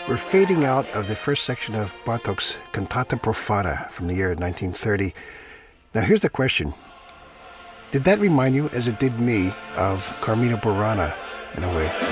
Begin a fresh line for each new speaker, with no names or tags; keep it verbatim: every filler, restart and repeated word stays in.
We're fading out of the first section of Bartók's Cantata Profana from the year nineteen thirty. Now here's the question. Did that remind you, as it did me, of Carmina Burana in a way?